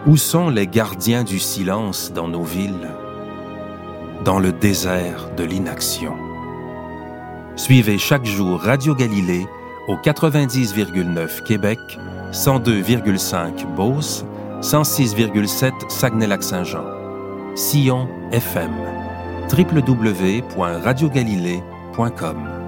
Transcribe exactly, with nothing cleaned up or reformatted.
Où sont les gardiens du silence dans nos villes? Dans le désert de l'inaction. Suivez chaque jour Radio Galilée au quatre-vingt-dix virgule neuf Québec, cent deux virgule cinq Beauce, cent six virgule sept Saguenay-Lac-Saint-Jean. Sillon F M. w w w point radio galilée point com